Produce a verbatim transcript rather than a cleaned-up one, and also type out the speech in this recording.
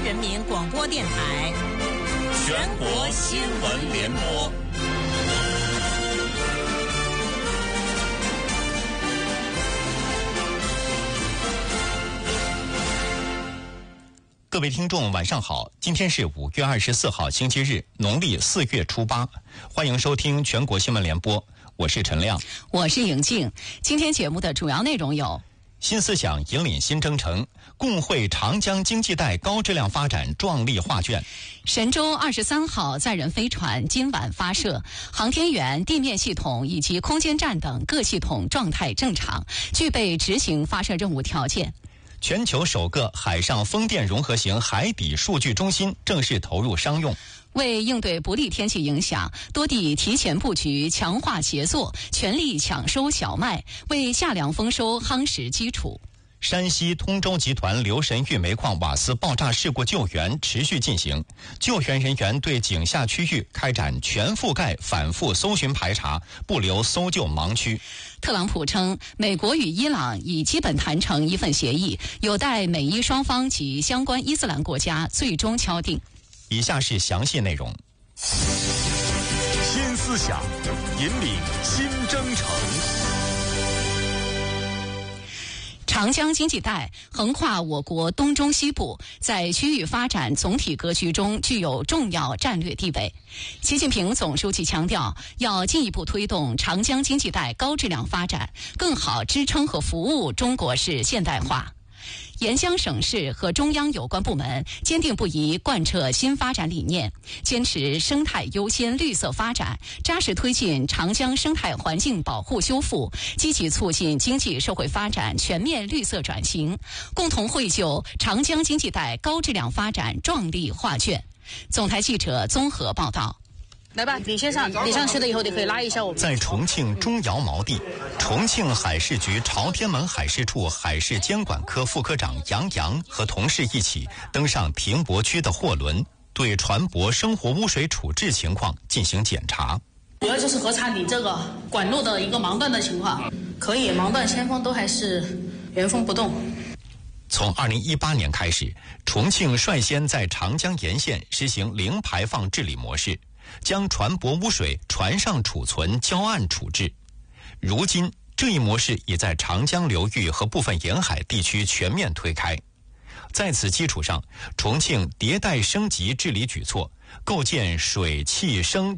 人民广播电台全国新闻联播。各位听众晚上好，今天是五月二十四号星期日，农历四月初八，欢迎收听全国新闻联播，我是陈亮， 我是莹静。今天节目的主要内容有： 新思想引领新征程，共绘长江经济带高质量发展壮丽画卷。 神舟二十三号载人飞船今晚发射，航天员、地面系统以及空间站等各系统状态正常，具备执行发射任务条件。 全球首个海上风电融合型海底数据中心正式投入商用。 为应对不利天气影响，多地提前布局，强化协作，全力抢收小麦，为夏粮丰收夯实基础。 山西通州集团留神峪煤矿瓦斯爆炸事故救援持续进行，救援人员对井下区域开展全覆盖反复搜寻排查，不留搜救盲区。 特朗普称，美国与伊朗已基本谈成一份协议，有待美伊双方及相关伊斯兰国家最终敲定。 以下是详细内容。 新思想引领新征程。 长江经济带横跨我国东中西部，在区域发展总体格局中具有重要战略地位。习近平总书记强调，要进一步推动长江经济带高质量发展，更好支撑和服务中国式现代化。沿江省市和中央有关部门坚定不移贯彻新发展理念，坚持生态优先、绿色发展，扎实推进长江生态环境保护修复，积极促进经济社会发展全面绿色转型，共同绘就长江经济带高质量发展壮丽画卷。总台记者综合报道。 来吧，你先上，你上去了以后，你可以拉一下我。 在重庆钟窑锚地，重庆海事局朝天门海事处海事监管科副科长杨洋和同事一起登上停泊区的货轮，对船舶生活污水处置情况进行检查。 主要就是核查你这个管路的一个盲断的情况，可以盲断先锋都还是原封不动。 从二零一八年开始，重庆率先在长江沿线实行零排放治理模式，将船舶污水船上储存、交岸处置。如今，这一模式已在长江流域和部分沿海地区全面推开。在此基础上，重庆迭代升级治理举措，构建水气声